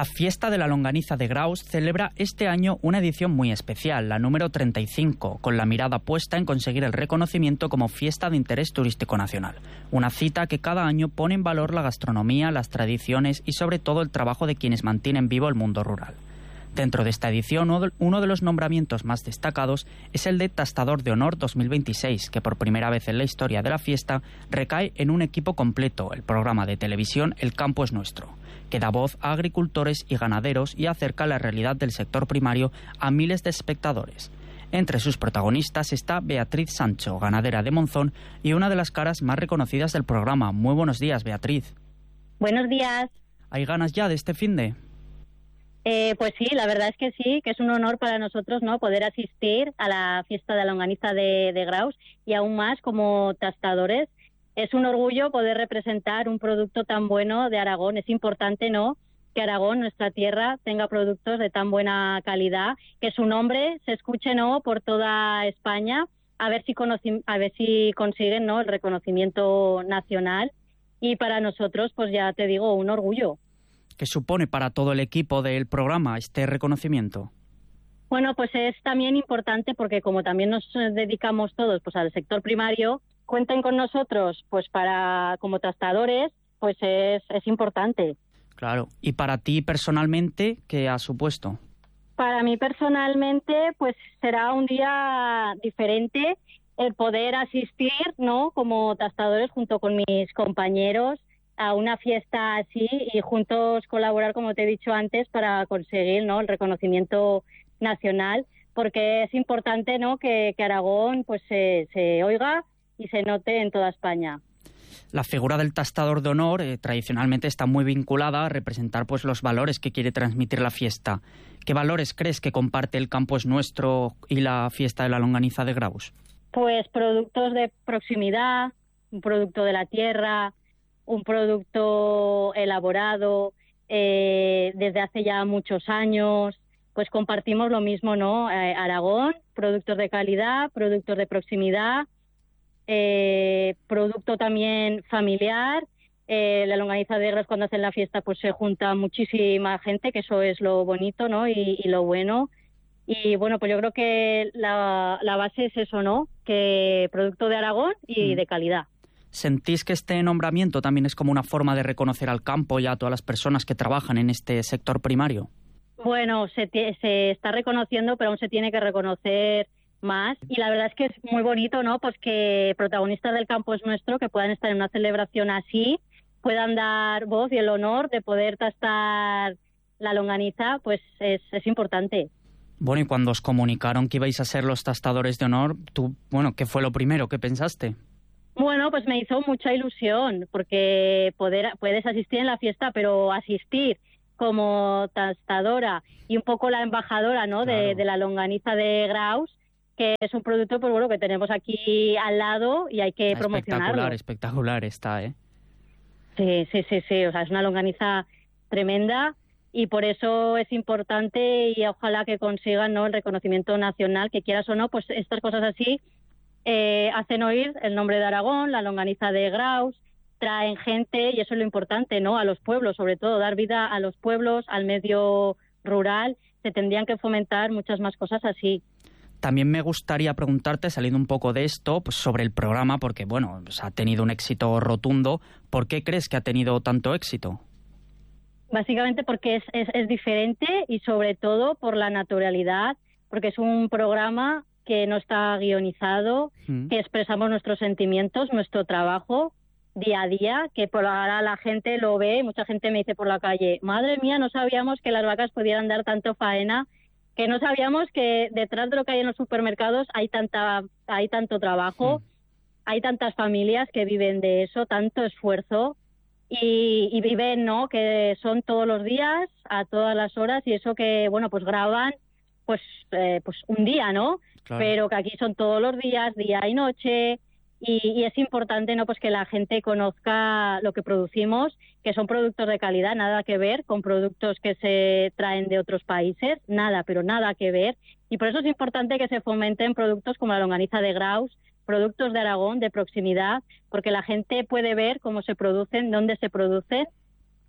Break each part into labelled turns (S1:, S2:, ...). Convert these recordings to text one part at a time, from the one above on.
S1: La fiesta de la longaniza de Graus celebra este año una edición muy especial, la número 35, con la mirada puesta en conseguir el reconocimiento como fiesta de interés turístico nacional. Una cita que cada año pone en valor la gastronomía, las tradiciones y sobre todo el trabajo de quienes mantienen vivo el mundo rural. Dentro de esta edición, uno de los nombramientos más destacados es el de Tastador de Honor 2026, que por primera vez en la historia de la fiesta recae en un equipo completo, el programa de televisión El Campo es Nuestro, que da voz a agricultores y ganaderos y acerca la realidad del sector primario a miles de espectadores. Entre sus protagonistas está Beatriz Sancho, ganadera de Monzón y una de las caras más reconocidas del programa. Muy buenos días, Beatriz.
S2: Buenos días.
S1: ¿Hay ganas ya de este finde?
S2: Pues sí, la verdad es que sí, que es un honor para nosotros, ¿no?, poder asistir a la fiesta de la longaniza de Graus y aún más como tastadores. Es un orgullo poder representar un producto tan bueno de Aragón. Es importante, ¿no?, que Aragón, nuestra tierra, tenga productos de tan buena calidad, que su nombre se escuche, ¿no?, por toda España, a ver si consiguen, ¿no?, el reconocimiento nacional. Y para nosotros, pues ya te digo, un orgullo.
S1: ¿Qué supone para todo el equipo del programa este reconocimiento?
S2: Bueno, pues es también importante porque como también nos dedicamos todos pues al sector primario, cuenten con nosotros pues como tastadores, pues es importante.
S1: Claro. ¿Y para ti personalmente qué ha supuesto?
S2: Para mí personalmente pues será un día diferente el poder asistir, ¿no?, como tastadores junto con mis compañeros a una fiesta así y juntos colaborar, como te he dicho antes, para conseguir, ¿no?, el reconocimiento nacional, porque es importante, ¿no?, que Aragón pues se oiga y se note en toda España.
S1: La figura del tastador de honor tradicionalmente está muy vinculada a representar pues los valores que quiere transmitir la fiesta. ¿Qué valores crees que comparte El Campo es Nuestro y la fiesta de la longaniza de Graus?
S2: Pues productos de proximidad, un producto de la tierra, un producto elaborado desde hace ya muchos años, pues compartimos lo mismo, ¿no? Aragón, productos de calidad, productos de proximidad, producto también familiar. La longaniza de Graus, cuando hacen la fiesta, pues se junta muchísima gente, que eso es lo bonito, ¿no?, y lo bueno. Y bueno, pues yo creo que la base es eso, ¿no?, que producto de Aragón y de calidad.
S1: ¿Sentís que este nombramiento también es como una forma de reconocer al campo y a todas las personas que trabajan en este sector primario?
S2: Bueno, se está reconociendo, pero aún se tiene que reconocer más. Y la verdad es que es muy bonito, ¿no?, pues que protagonistas del Campo es Nuestro, que puedan estar en una celebración así, puedan dar voz y el honor de poder tastar la longaniza, pues es importante.
S1: Bueno, y cuando os comunicaron que ibais a ser los tastadores de honor, ¿qué fue lo primero que pensaste?
S2: Bueno, pues me hizo mucha ilusión, porque puedes asistir en la fiesta, pero asistir como tastadora y un poco la embajadora, ¿no?, claro, de la longaniza de Graus, que es un producto pues bueno que tenemos aquí al lado y hay que promocionarlo.
S1: Espectacular está, ¿eh?
S2: Sí, o sea, es una longaniza tremenda y por eso es importante y ojalá que consigan, ¿no?, el reconocimiento nacional, que quieras o no, pues estas cosas así hacen oír el nombre de Aragón, la longaniza de Graus, traen gente y eso es lo importante, ¿no?, a los pueblos, sobre todo, dar vida a los pueblos, al medio rural. Se tendrían que fomentar muchas más cosas así.
S1: También me gustaría preguntarte, saliendo un poco de esto, pues sobre el programa, porque bueno, pues ha tenido un éxito rotundo. ¿Por qué crees que ha tenido tanto éxito?
S2: Básicamente porque es diferente y sobre todo por la naturalidad, porque es un programa que no está guionizado, que expresamos nuestros sentimientos, nuestro trabajo día a día, que por ahora la gente lo ve. Mucha gente me dice por la calle, madre mía, no sabíamos que las vacas podían dar tanto faena, que no sabíamos que detrás de lo que hay en los supermercados hay tanto trabajo, hay tantas familias que viven de eso, tanto esfuerzo y viven, ¿no?, que son todos los días, a todas las horas, y eso que, bueno, pues graban pues un día, ¿no? Claro. Pero que aquí son todos los días, día y noche, y es importante, ¿no?, pues que la gente conozca lo que producimos, que son productos de calidad, nada que ver con productos que se traen de otros países, nada, pero nada que ver, y por eso es importante que se fomenten productos como la longaniza de Graus, productos de Aragón, de proximidad, porque la gente puede ver cómo se producen, dónde se producen,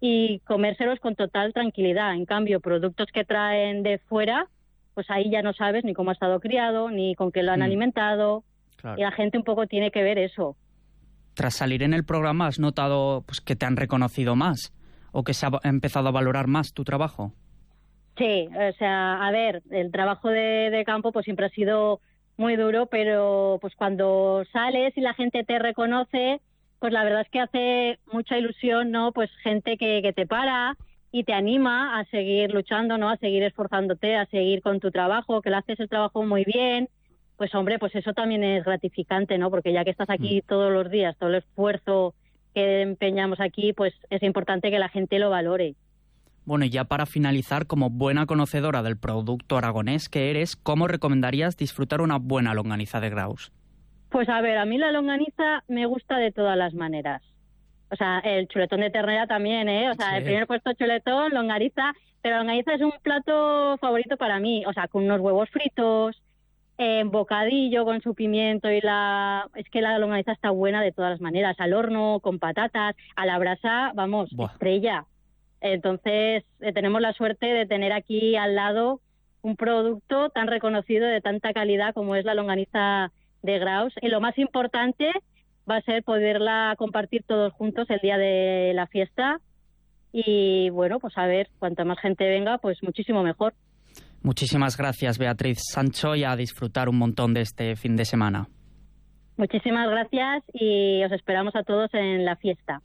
S2: y comérselos con total tranquilidad. En cambio, productos que traen de fuera, pues ahí ya no sabes ni cómo ha estado criado, ni con qué lo han alimentado. Claro. Y la gente un poco tiene que ver eso.
S1: Tras salir en el programa, ¿has notado pues, que te han reconocido más o que se ha empezado a valorar más tu trabajo?
S2: Sí, o sea, a ver, el trabajo de campo pues siempre ha sido muy duro, pero pues cuando sales y la gente te reconoce, pues la verdad es que hace mucha ilusión, ¿no? Pues gente que te para y te anima a seguir luchando, ¿no? A seguir esforzándote, a seguir con tu trabajo, que le haces el trabajo muy bien. Pues hombre, pues eso también es gratificante, ¿no? Porque ya que estás aquí todos los días, todo el esfuerzo que empeñamos aquí, pues es importante que la gente lo valore.
S1: Bueno, y ya para finalizar, como buena conocedora del producto aragonés que eres, ¿cómo recomendarías disfrutar una buena longaniza de Graus?
S2: Pues a ver, a mí la longaniza me gusta de todas las maneras. O sea, el chuletón de ternera también, ¿eh? O sea, sí. El primer puesto chuletón, longaniza, pero la longaniza es un plato favorito para mí. O sea, con unos huevos fritos, bocadillo con su pimiento y es que la longaniza está buena de todas las maneras. Al horno, con patatas, a la brasa, vamos, estrella. Entonces, tenemos la suerte de tener aquí al lado un producto tan reconocido de tanta calidad como es la longaniza de Graus. Y lo más importante va a ser poderla compartir todos juntos el día de la fiesta. Y bueno, pues a ver, cuanta más gente venga, pues muchísimo mejor.
S1: Muchísimas gracias, Beatriz Sancho, y a disfrutar un montón de este fin de semana.
S2: Muchísimas gracias y os esperamos a todos en la fiesta.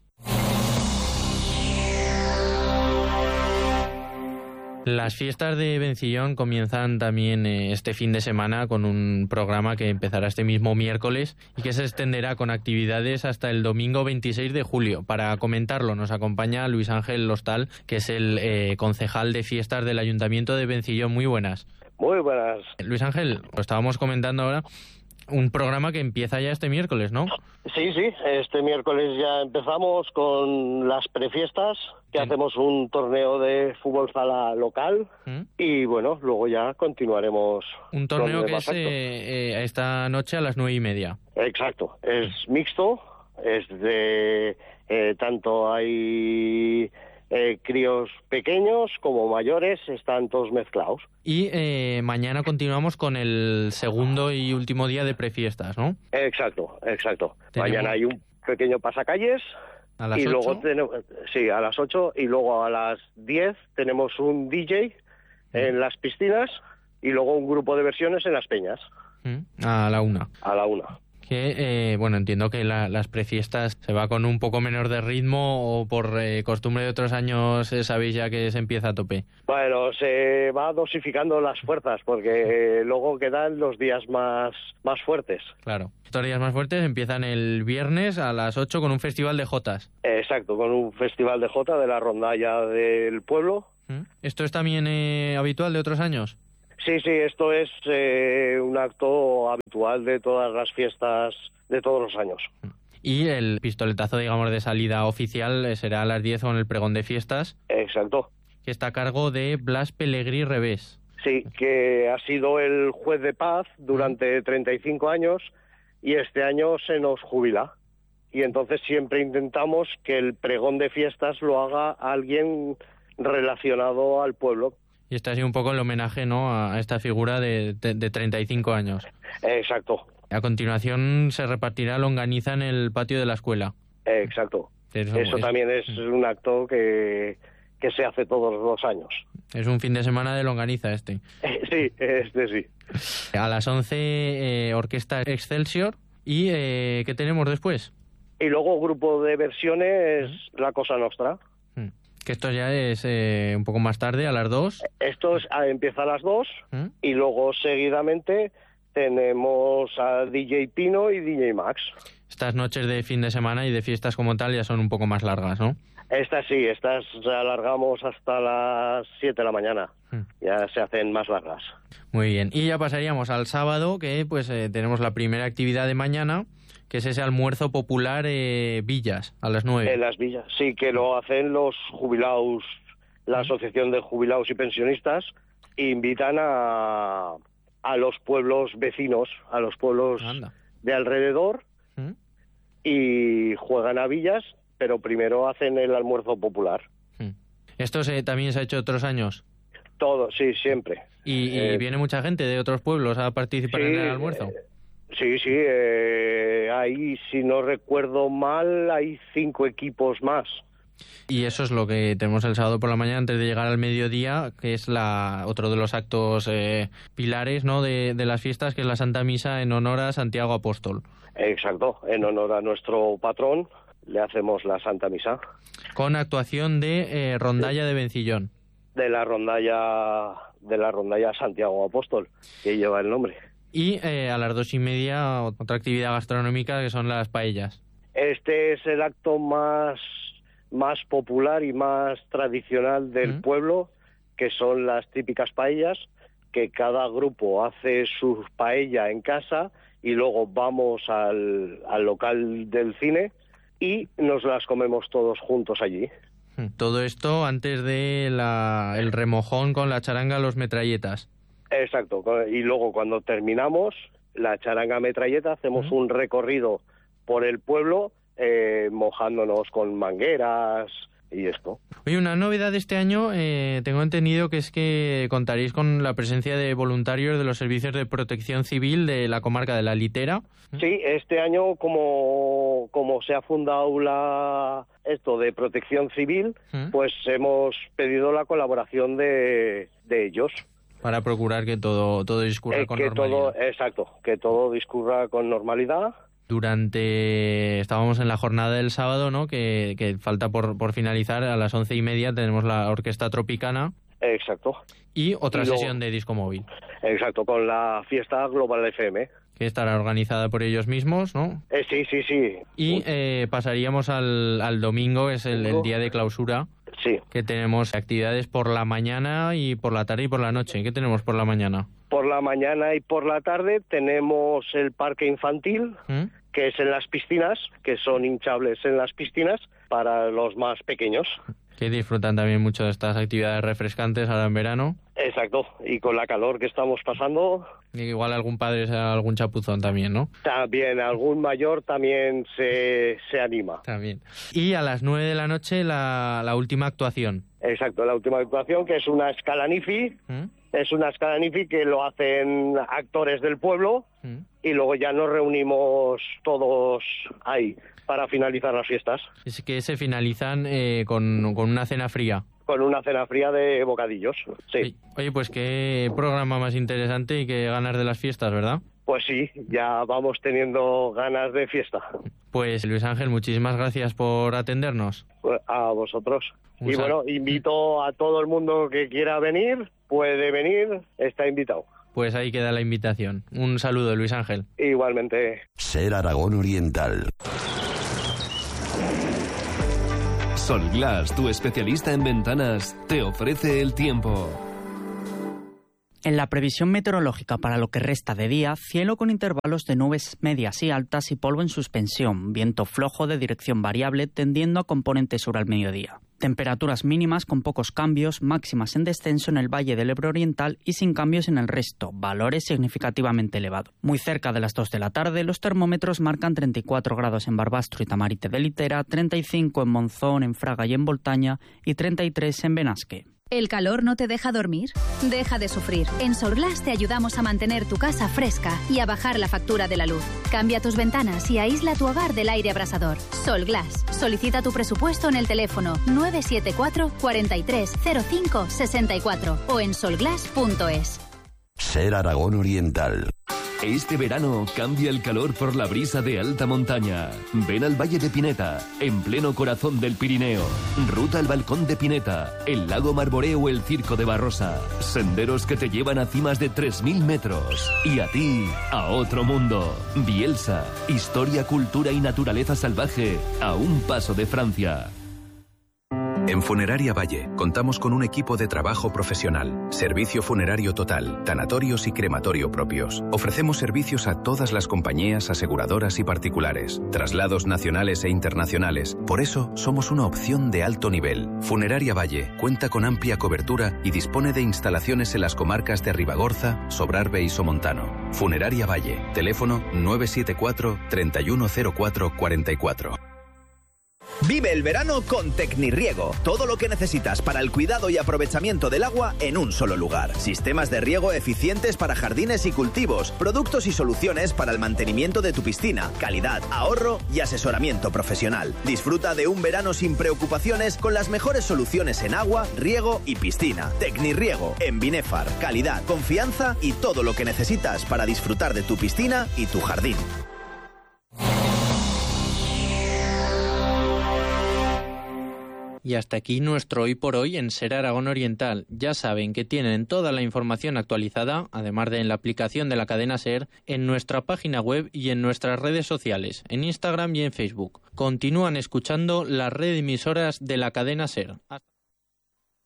S3: Las fiestas de Vencillón comienzan también este fin de semana con un programa que empezará este mismo miércoles y que se extenderá con actividades hasta el domingo 26 de julio. Para comentarlo nos acompaña Luis Ángel Lostal, que es el concejal de fiestas del Ayuntamiento de Vencillón. Muy buenas.
S4: Muy buenas.
S3: Luis Ángel, lo estábamos comentando ahora, un programa que empieza ya este miércoles, ¿no?
S4: Sí, este miércoles ya empezamos con las prefiestas, que hacemos un torneo de fútbol sala local y bueno, luego ya continuaremos.
S3: Un torneo que es esta noche a las 9:30.
S4: Exacto, es mixto, es de tanto hay críos pequeños como mayores, están todos mezclados.
S3: Y mañana continuamos con el segundo y último día de prefiestas, ¿no?
S4: Exacto. Mañana hay un pequeño pasacalles.
S3: ¿A las
S4: y
S3: 8?
S4: Luego sí, a las 8 y luego a las 10 tenemos un DJ en las piscinas y luego un grupo de versiones en las peñas.
S3: A la 1.
S4: A la 1.
S3: Que, bueno, entiendo que las prefiestas se va con un poco menor de ritmo o por costumbre de otros años sabéis ya que se empieza a tope.
S4: Bueno, se va dosificando las fuerzas porque luego quedan los días más fuertes.
S3: Claro. Estos días más fuertes empiezan el viernes a las 8 con un festival de jotas.
S4: Exacto, con un festival de jota de la rondalla del pueblo.
S3: ¿Esto es también habitual de otros años?
S4: Sí, esto es un acto habitual de todas las fiestas de todos los años.
S3: Y el pistoletazo, digamos, de salida oficial será a las 10 con el pregón de fiestas.
S4: Exacto.
S3: Que está a cargo de Blas Pellegrí Revés.
S4: Sí, que ha sido el juez de paz durante 35 años y este año se nos jubila. Y entonces siempre intentamos que el pregón de fiestas lo haga alguien relacionado al pueblo.
S3: Y este ha sido un poco el homenaje, ¿no?, a esta figura de 35 años.
S4: Exacto.
S3: A continuación se repartirá longaniza en el patio de la escuela.
S4: Exacto. Eso también es un acto que se hace todos los años.
S3: Es un fin de semana de longaniza este.
S4: Sí, sí.
S3: A las 11, Orquesta Excelsior. ¿Y qué tenemos después?
S4: Y luego grupo de versiones, La Cosa Nostra.
S3: Que esto ya es un poco más tarde, a las 2.
S4: Esto empieza a las 2 y luego seguidamente tenemos a DJ Pino y DJ Max.
S3: Estas noches de fin de semana y de fiestas como tal ya son un poco más largas, ¿no?
S4: Estas alargamos hasta las 7 de la mañana. Ya se hacen más largas.
S3: Muy bien. Y ya pasaríamos al sábado, que pues tenemos la primera actividad de mañana, que es ese almuerzo popular Villas, a las 9.
S4: En las Villas, sí, que lo hacen los jubilados, la Asociación de Jubilados y Pensionistas, e invitan a los pueblos vecinos, a los pueblos de alrededor, y juegan a Villas, pero primero hacen el almuerzo popular.
S3: ¿Esto también se ha hecho otros años?
S4: Todo, sí, siempre.
S3: ¿Y viene mucha gente de otros pueblos a participar en el almuerzo?
S4: Sí, ahí, si no recuerdo mal, hay 5 equipos más.
S3: Y eso es lo que tenemos el sábado por la mañana antes de llegar al mediodía, que es otro de los actos pilares, ¿no?, de las fiestas, que es la Santa Misa en honor a Santiago Apóstol.
S4: Exacto, en honor a nuestro patrón le hacemos la Santa Misa.
S3: Con actuación de rondalla de Vencillón.
S4: De la rondalla Santiago Apóstol, que lleva el nombre.
S3: Y a las 2:30 otra actividad gastronómica, que son las paellas.
S4: Este es el acto más popular y más tradicional del pueblo, que son las típicas paellas, que cada grupo hace su paella en casa y luego vamos al local del cine y nos las comemos todos juntos allí.
S3: Todo esto antes de el remojón con la charanga, los metralletas.
S4: Exacto, y luego cuando terminamos la charanga metralleta hacemos un recorrido por el pueblo mojándonos con mangueras y esto.
S3: Oye, una novedad de este año, tengo entendido que es que contaréis con la presencia de voluntarios de los servicios de protección civil de la comarca de La Litera.
S4: Sí, este año como se ha fundado esto de protección civil, pues hemos pedido la colaboración de ellos.
S3: Para procurar que todo discurra con normalidad.
S4: Que todo discurra con normalidad.
S3: Estábamos en la jornada del sábado, ¿no?, que falta por finalizar. A las 11:30 tenemos la Orquesta Tropicana.
S4: Exacto.
S3: Y otra sesión de disco móvil.
S4: Exacto, con la fiesta Global FM.
S3: Que estará organizada por ellos mismos, ¿no?
S4: Sí.
S3: Y pasaríamos al domingo, es el día de clausura.
S4: Sí.
S3: Que tenemos actividades por la mañana y por la tarde y por la noche. ¿Qué tenemos por la mañana?
S4: Por la mañana y por la tarde tenemos el parque infantil, que es en las piscinas, que son hinchables en las piscinas para los más pequeños.
S3: Que disfrutan también mucho de estas actividades refrescantes ahora en verano.
S4: Exacto, y con la calor que estamos pasando.
S3: Y igual algún padre sea algún chapuzón también, ¿no?
S4: También, algún mayor también se anima.
S3: También. Y a las 9 de la noche la última actuación.
S4: Exacto, la última actuación, que es una escalanifi. Es una escalanifi que lo hacen actores del pueblo y luego ya nos reunimos todos ahí para finalizar las fiestas.
S3: Es que se finalizan con una cena fría.
S4: Con una cena fría de bocadillos, sí.
S3: Oye, pues qué programa más interesante y qué ganas de las fiestas, ¿verdad?
S4: Pues sí, ya vamos teniendo ganas de fiesta.
S3: Pues Luis Ángel, muchísimas gracias por atendernos.
S4: A vosotros. Y bueno, invito a todo el mundo que quiera venir, puede venir, está invitado.
S3: Pues ahí queda la invitación. Un saludo, Luis Ángel.
S4: Igualmente.
S5: Ser Aragón Oriental.
S6: Solglass, tu especialista en ventanas, te ofrece el tiempo.
S1: En la previsión meteorológica para lo que resta de día, cielo con intervalos de nubes medias y altas y polvo en suspensión, viento flojo de dirección variable tendiendo a componente sur al mediodía. Temperaturas mínimas con pocos cambios, máximas en descenso en el Valle del Ebro Oriental y sin cambios en el resto, valores significativamente elevados. Muy cerca de las 2 de la tarde, los termómetros marcan 34 grados en Barbastro y Tamarite de Litera, 35 en Monzón, en Fraga y en Voltaña y 33 en Benasque.
S7: ¿El calor no te deja dormir? Deja de sufrir. En Solglass te ayudamos a mantener tu casa fresca y a bajar la factura de la luz. Cambia tus ventanas y aísla tu hogar del aire abrasador. Solglass. Solicita tu presupuesto en el teléfono 974 43 05 64 o en solglass.es.
S5: Ser Aragón Oriental.
S6: Este verano cambia el calor por la brisa de alta montaña. Ven al Valle de Pineta, en pleno corazón del Pirineo. Ruta al Balcón de Pineta, el lago Marboreo o el Circo de Barrosa. Senderos que te llevan a cimas de 3.000 metros. Y a ti, a otro mundo. Bielsa, historia, cultura y naturaleza salvaje, a un paso de Francia.
S8: En Funeraria Valle contamos con un equipo de trabajo profesional, servicio funerario total, tanatorios y crematorio propios. Ofrecemos servicios a todas las compañías aseguradoras y particulares, traslados nacionales e internacionales. Por eso somos una opción de alto nivel. Funeraria Valle cuenta con amplia cobertura y dispone de instalaciones en las comarcas de Ribagorza, Sobrarbe y Somontano. Funeraria Valle, teléfono 974 310444.
S9: Vive el verano con Tecnirriego. Todo lo que necesitas para el cuidado y aprovechamiento del agua en un solo lugar. Sistemas de riego eficientes para jardines y cultivos, productos y soluciones para el mantenimiento de tu piscina, calidad, ahorro y asesoramiento profesional. Disfruta de un verano sin preocupaciones con las mejores soluciones en agua, riego y piscina. Tecnirriego, en Binefar. Calidad, confianza y todo lo que necesitas para disfrutar de tu piscina y tu jardín.
S3: Y hasta aquí nuestro Hoy por Hoy en Ser Aragón Oriental. Ya saben que tienen toda la información actualizada, además de en la aplicación de la cadena Ser, en nuestra página web y en nuestras redes sociales, en Instagram y en Facebook. Continúan escuchando la red de emisoras de la cadena Ser.